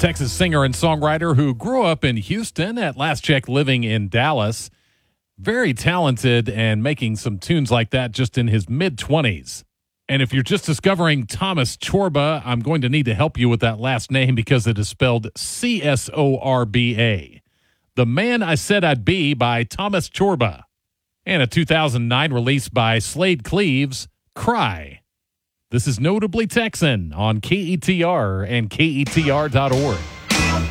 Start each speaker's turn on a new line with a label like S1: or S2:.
S1: Texas singer and songwriter who grew up in Houston, at last check living in Dallas. Very talented and making some tunes like that just in his mid-20s. And if you're just discovering Thomas Chorba, I'm going to need to help you with that last name because it is spelled Chorba. The Man I Said I'd Be by Thomas Chorba. And a 2009 release by Slade Cleaves, Cry. This is Notably Texan on KETR and KETR.org.